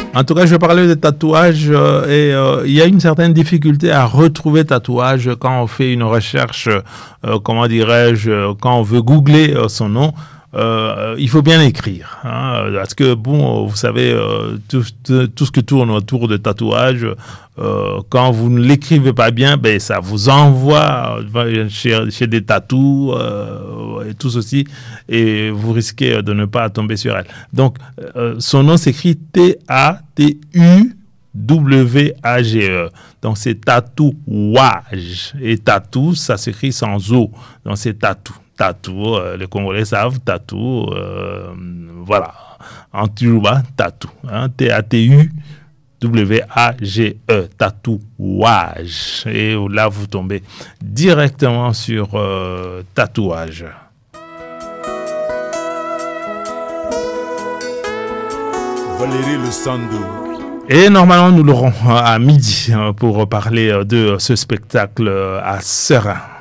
En tout cas, je parlais de tatouage il y a une certaine difficulté à retrouver tatouage quand on fait une recherche, comment dirais-je, quand on veut googler son nom. Il faut bien écrire, hein, parce que bon, vous savez, tout ce que tourne autour de tatouage, quand vous ne l'écrivez pas bien, ben ça vous envoie chez des tatous et tout ceci, et vous risquez de ne pas tomber sur elle. Donc, son nom s'écrit Tatouwage. Donc, c'est tatouage. Et tatou, ça s'écrit sans O. Donc, c'est tatou. Tatou, les Congolais savent, tatou, voilà. En Turuba, tatou. Hein, Tatouwage, tatouage. Et là, vous tombez directement sur tatouage. Valérie Le Sandou. Et normalement, nous l'aurons à midi pour parler de ce spectacle à Serein.